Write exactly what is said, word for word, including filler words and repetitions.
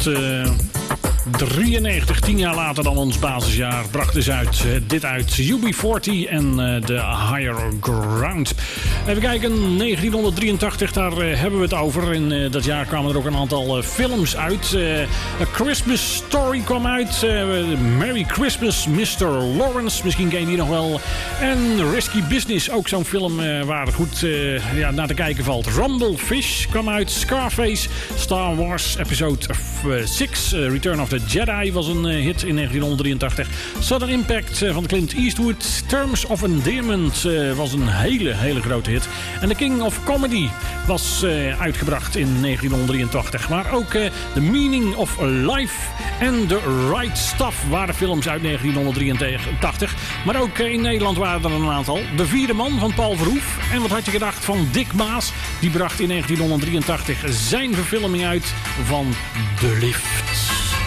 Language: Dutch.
drieënnegentig, tien jaar later dan ons basisjaar, bracht dus uit, uh, dit uit U B veertig en de uh, Higher Ground. Even kijken, negentien drieëntachtig, daar uh, hebben we het over. In uh, dat jaar kwamen er ook een aantal uh, films uit. Uh, A Christmas Story kwam uit. Uh, Merry Christmas, mister Lawrence, misschien ken je die nog wel. En Risky Business, ook zo'n film uh, waar goed uh, ja, naar te kijken valt. Rumblefish kwam uit. Scarface, Star Wars Episode zes, uh, Return of the Jedi was een uh, hit in negentien drieëntachtig. Southern Impact uh, van Clint Eastwood. Terms of Endearment uh, was een hele, hele grote hit. En The King of Comedy was uh, uitgebracht in negentien drieëntachtig. Maar ook uh, The Meaning of Life en The Right Stuff waren films uit negentien drieëntachtig. Maar ook uh, in Nederland waren er een aantal. De Vierde Man van Paul Verhoef. En wat had je gedacht van Dick Maas? Die bracht in negentien drieëntachtig zijn verfilming uit van De Lift.